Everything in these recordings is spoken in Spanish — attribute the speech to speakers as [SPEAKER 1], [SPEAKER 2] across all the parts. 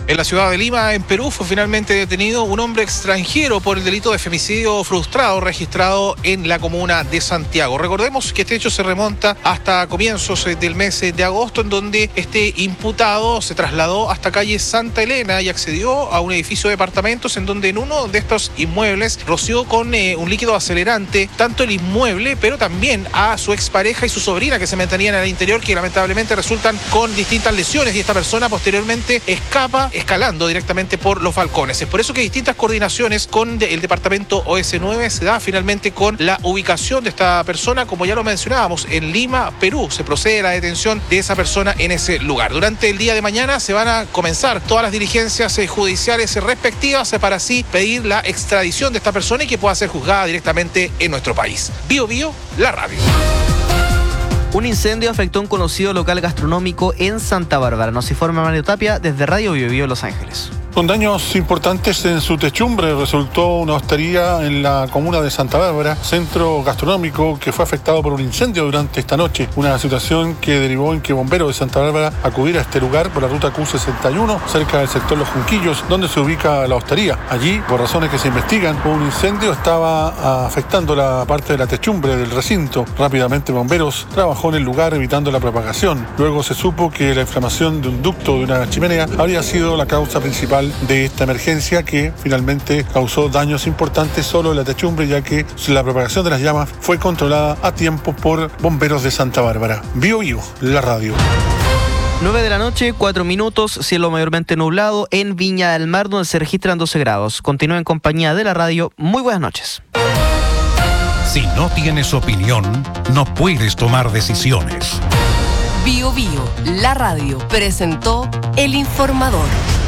[SPEAKER 1] En la ciudad de Lima, en Perú, fue finalmente detenido un hombre extranjero por el delito de femicidio frustrado registrado en la comuna de Santiago. Recordemos que este hecho se remonta hasta comienzos del mes de agosto, en donde este imputado se trasladó hasta calle Santa Elena y accedió a un edificio de departamentos en donde en uno de estos inmuebles roció con un líquido acelerante tanto el inmueble, pero también a su expareja y su sobrina que se mantenían en el interior, que lamentablemente resultan con distintas lesiones, y esta persona posteriormente escapa escalando directamente por los balcones. Es por eso que distintas coordinaciones con el departamento OS9 se da finalmente con la ubicación de esta persona, como ya lo mencionábamos, en Lima, Perú. Se procede a la detención de esa persona en ese lugar. Durante el día de mañana se van a comenzar todas las diligencias judiciales respectivas para así pedir la extradición de esta persona y que pueda ser juzgada directamente en nuestro país. Bio Bio, la radio.
[SPEAKER 2] Un incendio afectó a un conocido local gastronómico en Santa Bárbara. Nos informa Mario Tapia desde Radio Bio Bio Los Ángeles.
[SPEAKER 3] Con daños importantes en su techumbre resultó una hostería en la comuna de Santa Bárbara, centro gastronómico que fue afectado por un incendio durante esta noche. Una situación que derivó en que bomberos de Santa Bárbara acudiera a este lugar por la ruta Q61, cerca del sector Los Junquillos, donde se ubica la hostería. Allí, por razones que se investigan, un incendio estaba afectando la parte de la techumbre del recinto. Rápidamente bomberos trabajó en el lugar evitando la propagación. Luego se supo que la inflamación de un ducto de una chimenea habría sido la causa principal de esta emergencia, que finalmente causó daños importantes solo en la techumbre, ya que la propagación de las llamas fue controlada a tiempo por bomberos de Santa Bárbara. Bio Bio, la radio.
[SPEAKER 2] 9 de la noche, 4 minutos, cielo mayormente nublado en Viña del Mar, donde se registran 12 grados. Continúa en compañía de la radio. Muy buenas noches.
[SPEAKER 4] Si no tienes opinión, no puedes tomar decisiones.
[SPEAKER 5] Bio Bio, la radio, presentó El Informador.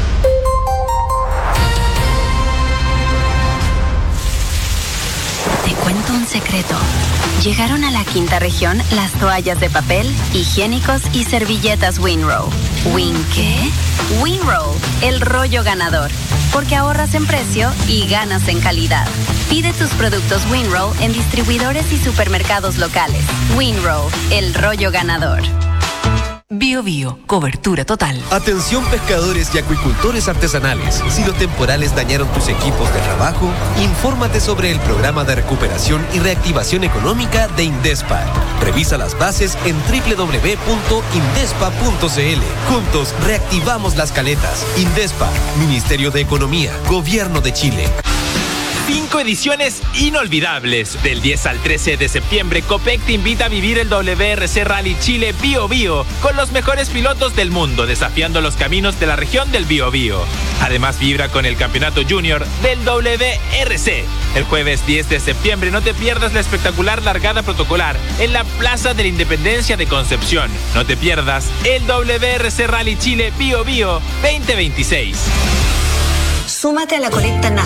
[SPEAKER 6] Te cuento un secreto. Llegaron a la quinta región las toallas de papel, higiénicos y servilletas Winrow. ¿Win qué? Winrow, el rollo ganador. Porque ahorras en precio y ganas en calidad. Pide tus productos Winrow en distribuidores y supermercados locales. Winrow, el rollo ganador.
[SPEAKER 5] Bio Bio, cobertura total.
[SPEAKER 7] Atención pescadores y acuicultores artesanales. Si los temporales dañaron tus equipos de trabajo, infórmate sobre el programa de recuperación y reactivación económica de Indespa. Revisa las bases en www.indespa.cl. Juntos reactivamos las caletas. Indespa, Ministerio de Economía, Gobierno de Chile.
[SPEAKER 8] 5 ediciones inolvidables. Del 10 al 13 de septiembre, Copec te invita a vivir el WRC Rally Chile Bio Bio con los mejores pilotos del mundo, desafiando los caminos de la región del Bio Bio. Además, vibra con el campeonato junior del WRC. El jueves 10 de septiembre no te pierdas la espectacular largada protocolar en la Plaza de la Independencia de Concepción. No te pierdas el WRC Rally Chile Bio Bio 2026.
[SPEAKER 6] Súmate a la colecta nacional.